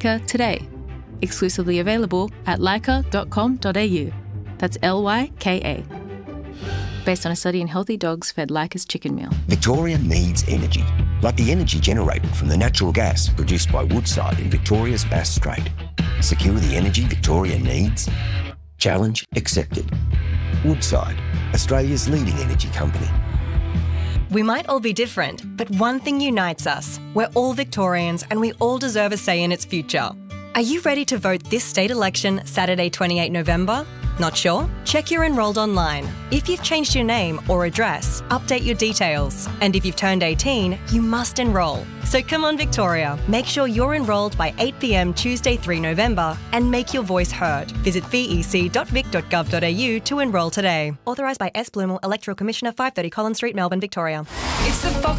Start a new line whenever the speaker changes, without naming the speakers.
Lyka today. Exclusively available at lyka.com.au. That's Lyka. Based on a study in healthy dogs fed Lyka's chicken meal.
Victoria needs energy, like the energy generated from the natural gas produced by Woodside in Victoria's Bass Strait. Secure the energy Victoria needs? Challenge accepted. Woodside, Australia's leading energy company.
We might all be different, but one thing unites us. We're all Victorians and we all deserve a say in its future. Are you ready to vote this state election Saturday 28 November? Not sure? Check you're enrolled online. If you've changed your name or address, update your details. And if you've turned 18, you must enrol. So come on Victoria, make sure you're enrolled by 8 p.m. Tuesday 3 November and make your voice heard. Visit vec.vic.gov.au to enrol today. Authorised by S. Bloomer, Electoral Commissioner, 530 Collins Street, Melbourne, Victoria.
It's the Fox